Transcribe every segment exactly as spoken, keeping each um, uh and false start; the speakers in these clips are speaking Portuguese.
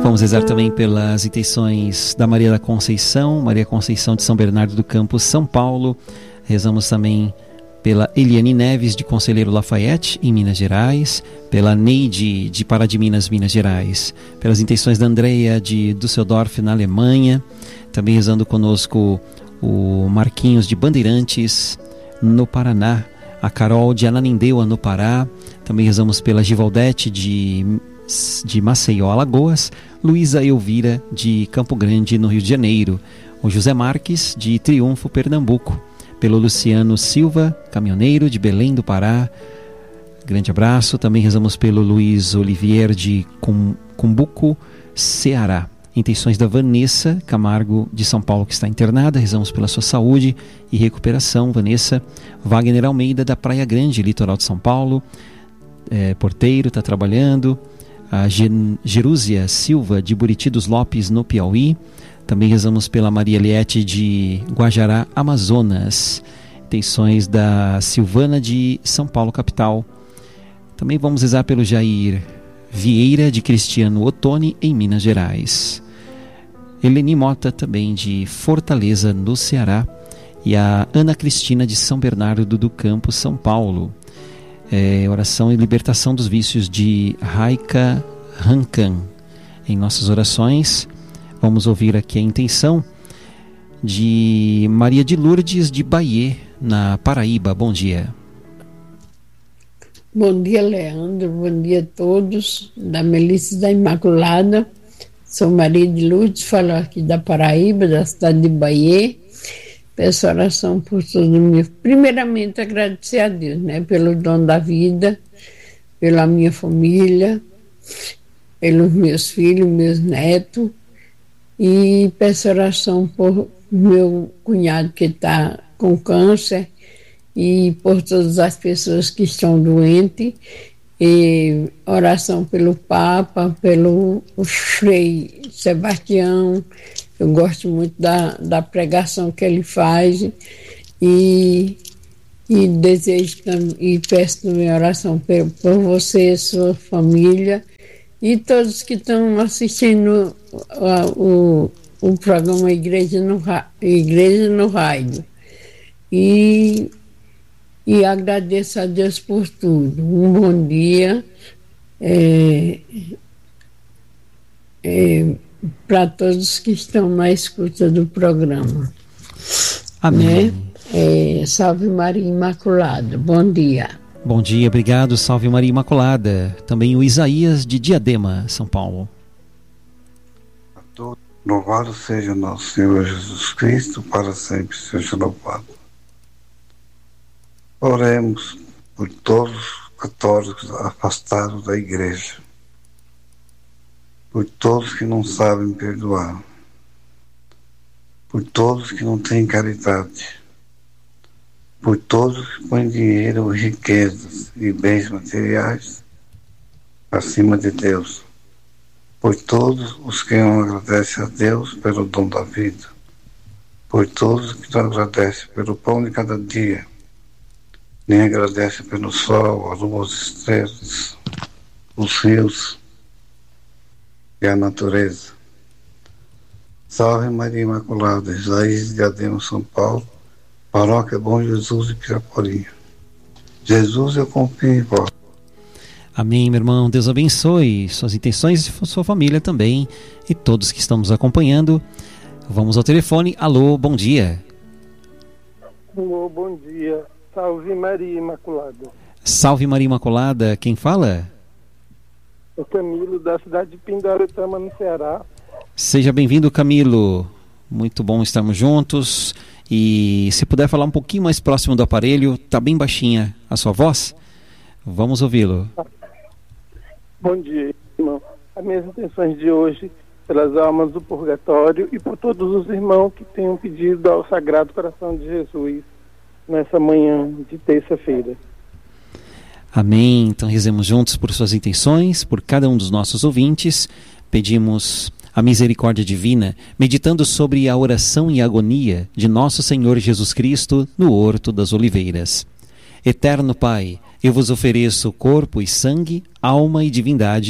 Vamos rezar também pelas intenções da Maria da Conceição, Maria Conceição de São Bernardo do Campo, São Paulo. Rezamos também pela Eliane Neves de Conselheiro Lafayette, em Minas Gerais, pela Neide de Pará de Minas, Minas Gerais, pelas intenções da Andrea de Düsseldorf, na Alemanha. Também rezando conosco o Marquinhos de Bandeirantes, no Paraná, a Carol de Ananindeua, no Pará. Também rezamos pela Givaldete de, de Maceió, Alagoas, Luísa Elvira de Campo Grande, no Rio de Janeiro, o José Marques de Triunfo, Pernambuco, pelo Luciano Silva, caminhoneiro de Belém do Pará, grande abraço. Também rezamos pelo Luiz Olivier de Cumbuco, Ceará. Intenções da Vanessa Camargo de São Paulo, que está internada. Rezamos pela sua saúde e recuperação, Vanessa. Wagner Almeida da Praia Grande, litoral de São Paulo, é, porteiro, está trabalhando. A Jerúsia Silva de Buriti dos Lopes, no Piauí. Também rezamos pela Maria Eliette de Guajará, Amazonas. Intenções da Silvana de São Paulo, capital. Também vamos rezar pelo Jair Vieira de Cristiano Ottoni, em Minas Gerais. Eleni Mota, também de Fortaleza, no Ceará. E a Ana Cristina de São Bernardo do Campo, São Paulo. É, oração e libertação dos vícios de Raika Rankan. Em nossas orações, vamos ouvir aqui a intenção de Maria de Lourdes de Bahia, na Paraíba. Bom dia. Bom dia, Leandro. Bom dia a todos. Da Melissa da Imaculada. Sou Maria de Lourdes, falo aqui da Paraíba, da cidade de Bahia. Peço oração por todo mundo. Primeiramente, agradecer a Deus, né, pelo dom da vida, pela minha família, pelos meus filhos, meus netos. E peço oração por meu cunhado que está com câncer e por todas as pessoas que estão doentes. E oração pelo Papa, pelo Frei Sebastião. Eu gosto muito da, da pregação que ele faz e, e desejo e peço também oração por, por você, sua família e todos que estão assistindo a, o, o programa Igreja no, Igreja no Rádio. E, e agradeço a Deus por tudo. Um bom dia. É, é, para todos que estão na escuta do programa. Amém. Né? É, salve Maria Imaculada. Bom dia. Bom dia, obrigado. Salve Maria Imaculada. Também o Isaías de Diadema, São Paulo. A todos, louvado seja nosso Senhor Jesus Cristo, para sempre seja louvado. Oremos por todos os católicos afastados da igreja, por todos que não sabem perdoar, por todos que não têm caridade, por todos que põem dinheiro, riquezas e bens materiais acima de Deus, por todos os que não agradecem a Deus pelo dom da vida, por todos que não agradecem pelo pão de cada dia, nem agradecem pelo sol, a lua, as estrelas, os rios e a natureza. Salve Maria Imaculada, Isaías de Diadema, São Paulo, Paróquia Bom Jesus de Piraporinha. Jesus, eu confio em vós. Amém, meu irmão. Deus abençoe suas intenções e sua família também e todos que estão nos acompanhando. Vamos ao telefone. Alô, bom dia. Alô, bom dia. Salve Maria Imaculada. Salve Maria Imaculada. Quem fala? O Camilo, da cidade de Pindaretama, no Ceará. Seja bem-vindo, Camilo. Muito bom estarmos juntos. E se puder falar um pouquinho mais próximo do aparelho, está bem baixinha a sua voz. Vamos ouvi-lo. Bom dia, irmão. As minhas intenções de hoje, pelas almas do purgatório e por todos os irmãos que tenham pedido ao Sagrado Coração de Jesus nessa manhã de terça-feira. Amém. Então rezemos juntos por suas intenções, por cada um dos nossos ouvintes. Pedimos a misericórdia divina, meditando sobre a oração e agonia de nosso Senhor Jesus Cristo no Horto das Oliveiras. Eterno Pai, eu vos ofereço corpo e sangue, alma e divindade,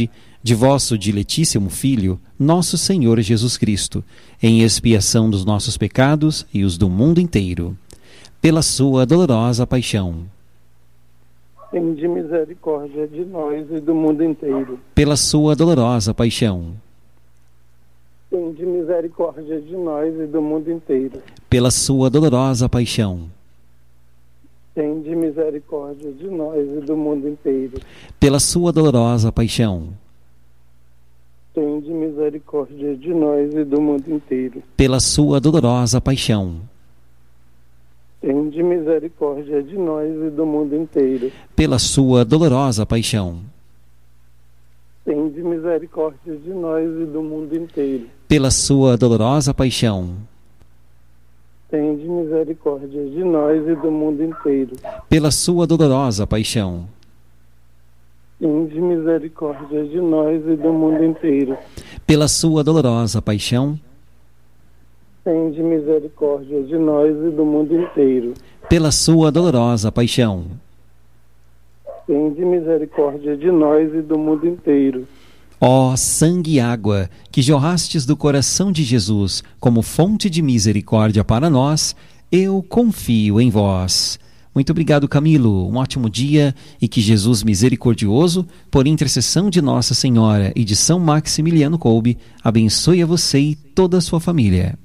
de vosso diletíssimo Filho, nosso Senhor Jesus Cristo, em expiação dos nossos pecados e os do mundo inteiro. Pela sua dolorosa paixão. Tende misericórdia de nós e do mundo inteiro. Pela sua dolorosa paixão. Tende misericórdia de nós e do mundo inteiro. Pela sua dolorosa paixão. Tende misericórdia de nós e do mundo inteiro. Pela sua dolorosa paixão. Tende misericórdia de nós e do mundo inteiro. Pela sua dolorosa paixão. Tende misericórdia de nós e do mundo inteiro. Pela sua dolorosa paixão. Tende misericórdia de nós e do mundo inteiro. Pela sua dolorosa paixão. Tende misericórdia de nós e do mundo inteiro. Pela sua dolorosa paixão. Tende misericórdia de nós e do mundo inteiro. Pela sua dolorosa paixão. Tende misericórdia de nós e do mundo inteiro. Pela sua dolorosa paixão. Tende misericórdia de nós e do mundo inteiro. Ó sangue e água, que jorrastes do coração de Jesus como fonte de misericórdia para nós, eu confio em vós. Muito obrigado, Camilo. Um ótimo dia e que Jesus misericordioso, por intercessão de Nossa Senhora e de São Maximiliano Kolbe, abençoe a você e toda a sua família.